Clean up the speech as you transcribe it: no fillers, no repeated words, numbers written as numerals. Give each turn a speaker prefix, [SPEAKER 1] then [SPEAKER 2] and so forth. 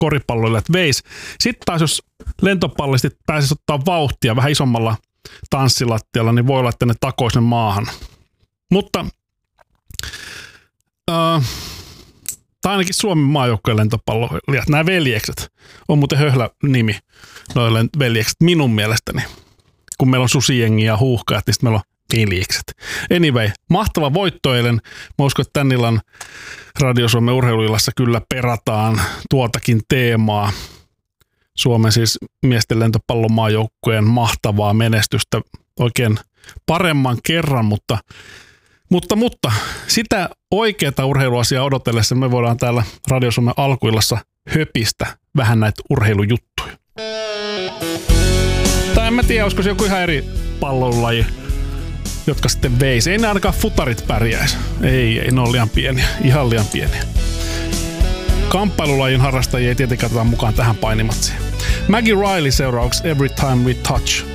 [SPEAKER 1] koripalloilijat veis. Sitten taas jos lentopallistit pääsisi ottaa vauhtia vähän isommalla tanssilattialla, niin voi olla, että ne takoisi ne maahan. Mutta tai ainakin Suomen maajoukkojen lentopalloilijat, nämä veljekset, on muuten höhlä nimi, noille veljekset minun mielestäni. Kun meillä on susijengi ja huuhkajat, niin sitten meillä on veljekset. Anyway, mahtava voitto eilen. Mä uskon, että tän illan Radio Suomen urheiluillassa kyllä perataan tuotakin teemaa. Suomen siis miesten lentopallomaajoukkojen mahtavaa menestystä oikein paremman kerran, mutta sitä oikeaa urheiluasiaa odotellessa me voidaan täällä Radio Suomen alkuillassa höpistä vähän näitä urheilujuttuja. Tai en mä tiedä, olisiko se joku ihan eri pallolaji, jotka sitten veisi. Ei ne ainakaan futarit pärjäisi. Ei, ne on liian pieniä. Ihan liian pieniä. Kamppailulajin harrastajia ei tietenkään oteta mukaan tähän painimatsiin. Maggie Riley seuraavaksi Every Time We Touch.